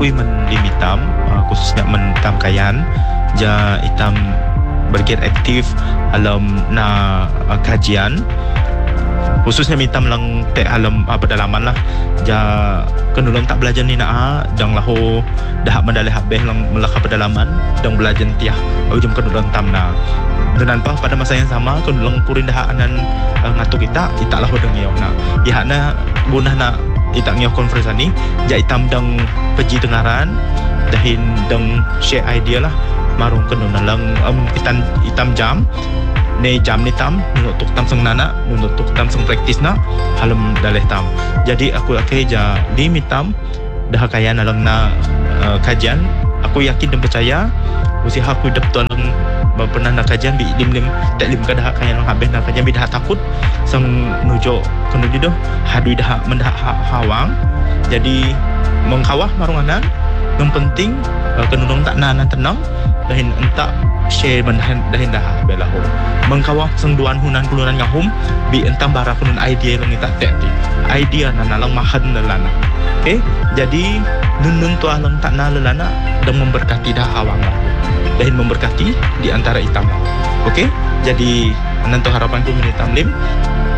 aku menlim hitam, khususnya mentam kayan ja hitam bergiat aktif dalam kajian, khususnya hitam lang alam pedalaman lah ja kenulong tak belajar ni dang lahu dah mendalih habeh lang melaka pedalaman dang belajar tiah ujung kenulong tam dan pada masa yang sama kenulong kurin dah anan ngatu kita lahu dang yau ihana gunah itak ngau conference ni ja hitam dang peji dengaran dahin dang share idea lah marung kenulong lang kita hitam jam ni jam ni tam nutuk tam sang nana nutuk tam sang praktis halam daleh tam. Jadi aku ja limit tam dah kaya nalang kajian. Aku yakin dan percaya usaha aku betul lang pernah kajian bi lim tak lim ka dah kaya lang habis kajian bi dah takut sang nujo kenuju doh hadui dah mendah hawang. Jadi mengkawah marunganan yang penting kenulong tak nanan tenang dahin entak share dahin dah belahu mengkawah sengduan hunan kulunan ngahum bi entam bara kunun idea lang ita tekti idea nalang mahan lelana. Jadi nun tuah lang tak na lelana dan memberkati dah hawang lah dahin memberkati di antara hitam lah. Jadi nanti harapanku menitam lim